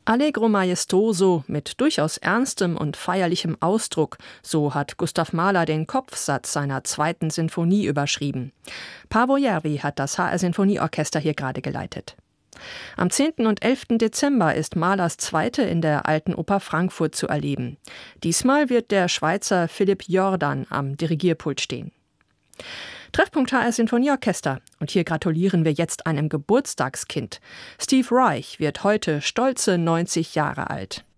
Allegro maestoso, mit durchaus ernstem und feierlichem Ausdruck, so hat Gustav Mahler den Kopfsatz seiner 2. Sinfonie überschrieben. Paavo Järvi hat das HR-Sinfonieorchester hier gerade geleitet. Am 10. und 11. Dezember ist Mahlers 2. in der Alten Oper Frankfurt zu erleben. Diesmal wird der Schweizer Philipp Jordan am Dirigierpult stehen. Treffpunkt HR Sinfonieorchester. Und hier gratulieren wir jetzt einem Geburtstagskind. Steve Reich wird heute stolze 90 Jahre alt.